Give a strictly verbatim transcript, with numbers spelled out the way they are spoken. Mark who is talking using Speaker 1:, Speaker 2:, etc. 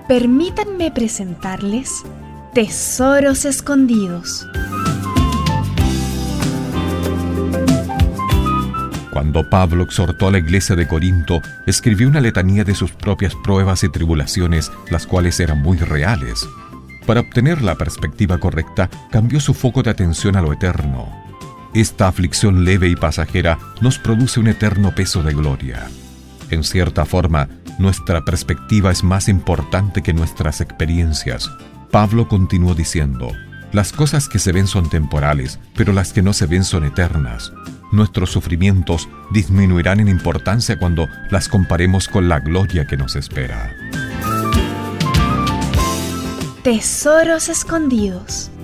Speaker 1: Permítanme presentarles Tesoros Escondidos.
Speaker 2: Cuando Pablo exhortó a la iglesia de Corinto, escribió una letanía de sus propias pruebas y tribulaciones, las cuales eran muy reales. Para obtener la perspectiva correcta, cambió su foco de atención a lo eterno. Esta aflicción leve y pasajera nos produce un eterno peso de gloria. En cierta forma, nuestra perspectiva es más importante que nuestras experiencias. Pablo continuó diciendo: las cosas que se ven son temporales, pero las que no se ven son eternas. Nuestros sufrimientos disminuirán en importancia cuando las comparemos con la gloria que nos espera.
Speaker 1: Tesoros Escondidos.